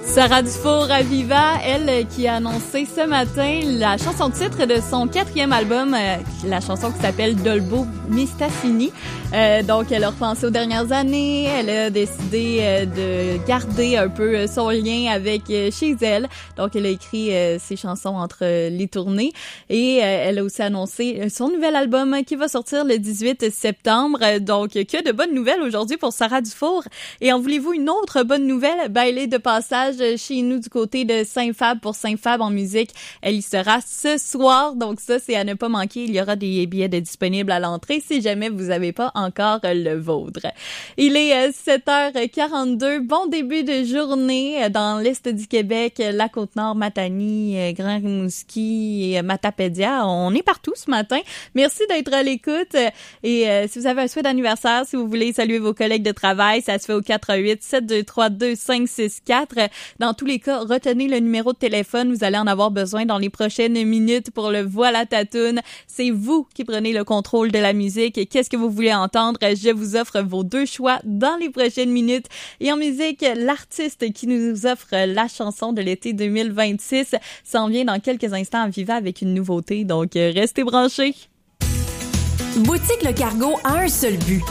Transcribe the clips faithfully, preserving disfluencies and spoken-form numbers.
Sarah Dufour à Viva, elle qui a annoncé ce matin la chanson titre de son quatrième album, euh, la chanson qui s'appelle Dolbo Mistassini. Euh, donc, elle a repensé aux dernières années, elle a décidé euh, de garder un peu son lien avec euh, chez elle. Donc, elle a écrit euh, ses chansons entre euh, les tournées et euh, elle a aussi annoncé son nouvel album qui va sortir le dix-huit septembre. Donc, que de bonnes nouvelles aujourd'hui pour Sarah Dufour. Et en voulez-vous une autre bonne nouvelle? Ben, elle est de passage chez nous du côté de Saint-Fab pour Saint-Fab en musique. Elle y sera ce soir, donc ça, c'est à ne pas manquer. Il y aura des billets de disponibles à l'entrée si jamais vous n'avez pas encore le vôtre. Il est sept heures quarante-deux. Bon début de journée dans l'Est du Québec, la Côte-Nord, Matanie, Grand Rimouski et Matapédia. On est partout ce matin. Merci d'être à l'écoute. Et euh, si vous avez un souhait d'anniversaire, si vous voulez saluer vos collègues de travail, ça se fait au quatre huit sept deux trois deux cinq six quatre. Dans tous les cas, retenez le numéro de téléphone. Vous allez en avoir besoin dans les prochaines minutes pour le Voilà ta toune. C'est vous qui prenez le contrôle de la musique. Et qu'est-ce que vous voulez entendre? Je vous offre vos deux choix dans les prochaines minutes. Et en musique, l'artiste qui nous offre la chanson de l'été deux mille vingt-six s'en vient dans quelques instants à Viva avec une nouveauté. Donc, restez branchés. Boutique Le Cargo a un seul but.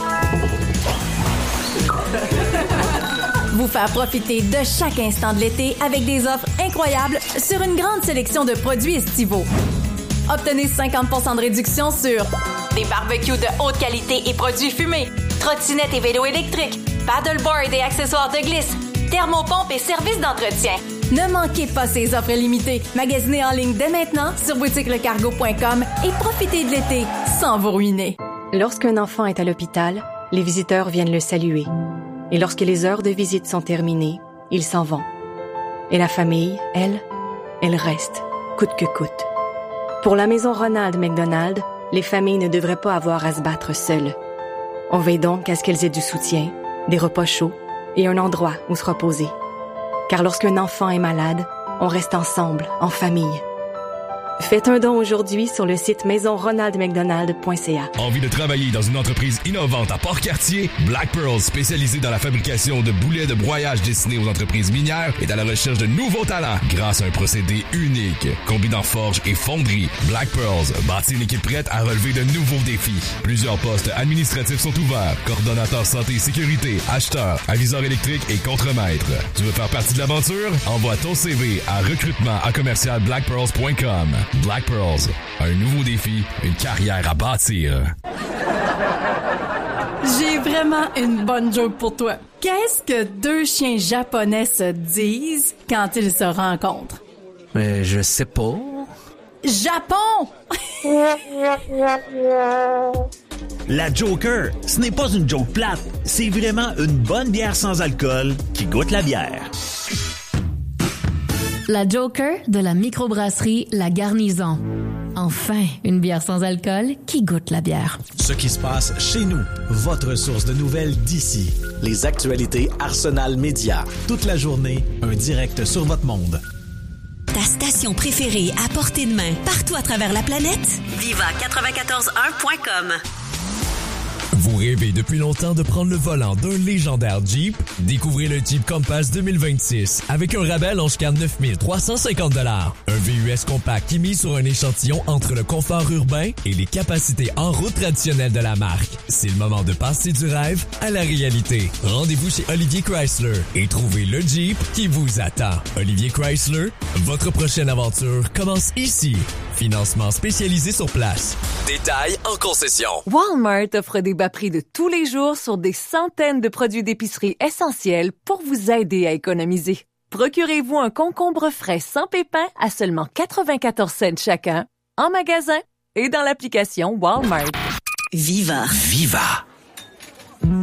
Vous faire profiter de chaque instant de l'été avec des offres incroyables sur une grande sélection de produits estivaux. Obtenez cinquante pour cent de réduction sur des barbecues de haute qualité et produits fumés, trottinettes et vélos électriques, paddleboard et accessoires de glisse, thermopompes et services d'entretien. Ne manquez pas ces offres limitées. Magasinez en ligne dès maintenant sur boutique le cargo point com et profitez de l'été sans vous ruiner. Lorsqu'un enfant est à l'hôpital, les visiteurs viennent le saluer. Et lorsque les heures de visite sont terminées, ils s'en vont. Et la famille, elle, elle reste, coûte que coûte. Pour la maison Ronald McDonald, les familles ne devraient pas avoir à se battre seules. On veille donc à ce qu'elles aient du soutien, des repas chauds et un endroit où se reposer. Car lorsqu'un enfant est malade, on reste ensemble, en famille. Faites un don aujourd'hui sur le site maison ronald mcdonald point c a. Envie de travailler dans une entreprise innovante à Port-Cartier? Black Pearl, spécialisée dans la fabrication de boulets de broyage destinés aux entreprises minières, est à la recherche de nouveaux talents grâce à un procédé unique. Combinant forge et fonderie, Black Pearls bâtit une équipe prête à relever de nouveaux défis. Plusieurs postes administratifs sont ouverts. Coordonnateur santé et sécurité, acheteur, aviseur électrique et contremaître. Tu veux faire partie de l'aventure? Envoie ton C V à recrutement à commercial black pearls point com. Black Pearls, un nouveau défi, une carrière à bâtir. J'ai vraiment une bonne joke pour toi. Qu'est-ce que deux chiens japonais se disent quand ils se rencontrent? Euh, je sais pas. Japon! La Joker, ce n'est pas une joke plate, c'est vraiment une bonne bière sans alcool qui goûte la bière. La Joker de la microbrasserie La Garnison. Enfin, une bière sans alcool qui goûte la bière. Ce qui se passe chez nous, votre source de nouvelles d'ici. Les actualités Arsenal Média. Toute la journée, un direct sur votre monde. Ta station préférée à portée de main, partout à travers la planète? Viva quatre-vingt-quatorze un point com. Vous rêvez depuis longtemps de prendre le volant d'un légendaire Jeep? Découvrez le Jeep Compass deux mille vingt-six avec un rabais allant jusqu'à neuf mille trois cent cinquante dollars. Un V U S compact qui mise sur un échantillon entre le confort urbain et les capacités en route traditionnelles de la marque. C'est le moment de passer du rêve à la réalité. Rendez-vous chez Olivier Chrysler et trouvez le Jeep qui vous attend. Olivier Chrysler, votre prochaine aventure commence ici. Financement spécialisé sur place. Détails en concession. Walmart offre des bas prix de tous les jours sur des centaines de produits d'épicerie essentiels pour vous aider à économiser. Procurez-vous un concombre frais sans pépins à seulement quatre-vingt-quatorze cents chacun, en magasin et dans l'application Walmart. Viva. Viva.